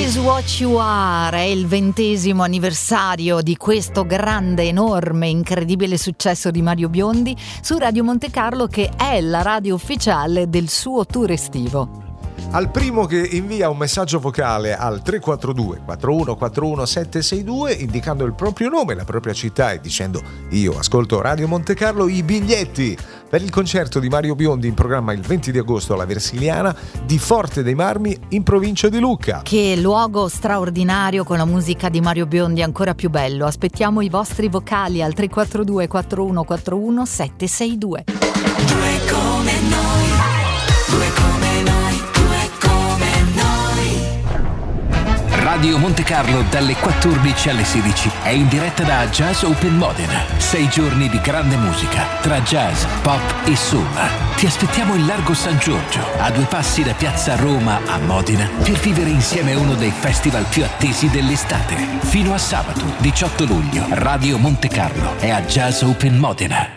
Is What You Are è il 20° anniversario di questo grande, enorme, incredibile successo di Mario Biondi su Radio Monte Carlo, che è la radio ufficiale del suo tour estivo. Al primo che invia un messaggio vocale al 342 4141 762 indicando il proprio nome, la propria città e dicendo io ascolto Radio Monte Carlo, i biglietti per il concerto di Mario Biondi in programma il 20 di agosto alla Versiliana di Forte dei Marmi in provincia di Lucca. Che luogo straordinario, con la musica di Mario Biondi ancora più bello. Aspettiamo i vostri vocali al 342 4141 762. Due come noi, due come noi. Radio Monte Carlo dalle 14 alle 16 è in diretta da Jazz Open Modena. 6 giorni di grande musica tra jazz, pop e soul. Ti aspettiamo in Largo San Giorgio, a 2 passi da Piazza Roma a Modena, per vivere insieme uno dei festival più attesi dell'estate. Fino a sabato 18 luglio, Radio Monte Carlo è a Jazz Open Modena.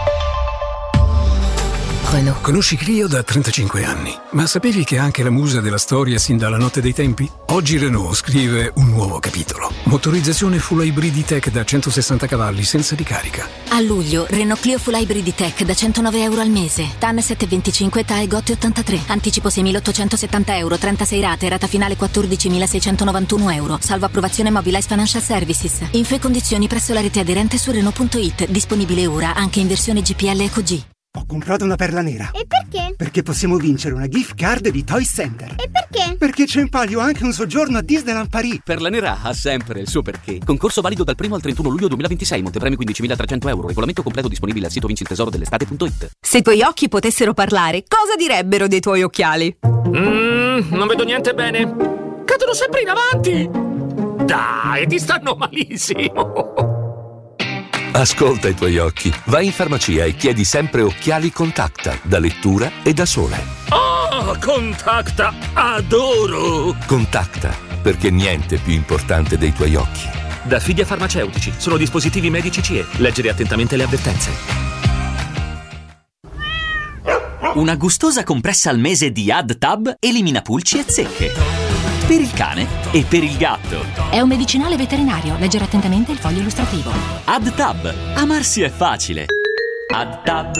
Conosci Clio da 35 anni, ma sapevi che è anche la musa della storia sin dalla notte dei tempi? Oggi Renault scrive un nuovo capitolo. Motorizzazione full hybrid tech da 160 cavalli senza ricarica. A luglio, Renault Clio full hybrid tech da €109 al mese. TAN 725, TAE GOT 83. Anticipo 6.870 euro, 36 rate, rata finale 14.691 euro. Salvo approvazione Mobilize Financial Services. Info e condizioni presso la rete aderente su Renault.it. Disponibile ora anche in versione GPL Eco G. Ho comprato una perla nera. E perché? Perché possiamo vincere una gift card di Toy Center. E perché? Perché c'è in palio anche un soggiorno a Disneyland Paris. Perla nera ha sempre il suo perché. Concorso valido dal 1 al 31 luglio 2026. Montepremi 15.300 euro. Regolamento completo disponibile al sito vinciltesorodelestate.it. Se i tuoi occhi potessero parlare, cosa direbbero dei tuoi occhiali? Non vedo niente bene. Cadono sempre in avanti. Dai, ti stanno malissimo. Ascolta i tuoi occhi. Vai in farmacia e chiedi sempre occhiali Contacta, da lettura e da sole. Oh, Contacta, adoro! Contacta, perché niente è più importante dei tuoi occhi. Da Fidia Farmaceutici, sono dispositivi medici CE. Leggere attentamente le avvertenze. Una gustosa compressa al mese di AdTab elimina pulci e zecche. Per il cane e per il gatto. È un medicinale veterinario. Leggere attentamente il foglio illustrativo. AdTab. Amarsi è facile. AdTab.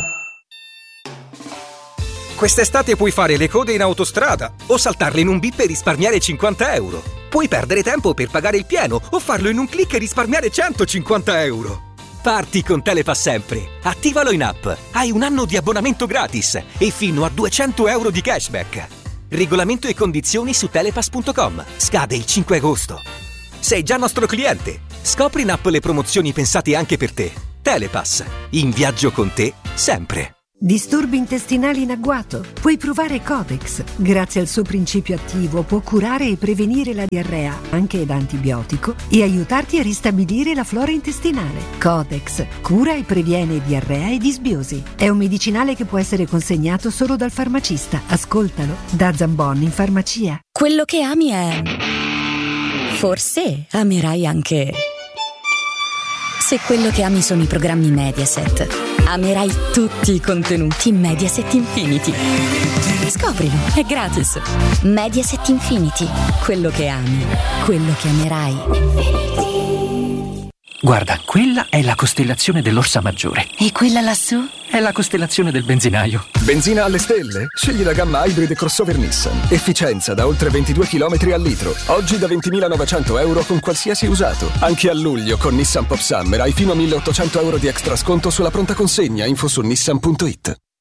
Quest'estate puoi fare le code in autostrada o saltarle in un bip e risparmiare 50 euro. Puoi perdere tempo per pagare il pieno o farlo in un click e risparmiare 150 euro. Parti con Telepass sempre. Attivalo in app. Hai un anno di abbonamento gratis e fino a 200 euro di cashback. Regolamento e condizioni su telepass.com. Scade il 5 agosto. Sei già nostro cliente. Scopri in app le promozioni pensate anche per te. Telepass. In viaggio con te, sempre. Disturbi intestinali in agguato? Puoi provare Codex. Grazie al suo principio attivo può curare e prevenire la diarrea, anche da antibiotico, e aiutarti a ristabilire la flora intestinale. Codex cura e previene diarrea e disbiosi. È un medicinale che può essere consegnato solo dal farmacista. Ascoltalo da Zambon in farmacia. Quello che ami è... Forse amerai anche... Se quello che ami sono i programmi Mediaset, amerai tutti i contenuti Mediaset Infinity. Scoprilo, è gratis. Mediaset Infinity. Quello che ami, quello che amerai. Guarda, quella è la costellazione dell'Orsa Maggiore. E quella lassù? È la costellazione del benzinaio. Benzina alle stelle? Scegli la gamma Hybrid crossover Nissan. Efficienza da oltre 22 km al litro. Oggi da 20.900 euro con qualsiasi usato. Anche a luglio con Nissan Pop Summer hai fino a 1.800 euro di extra sconto sulla pronta consegna. Info su nissan.it.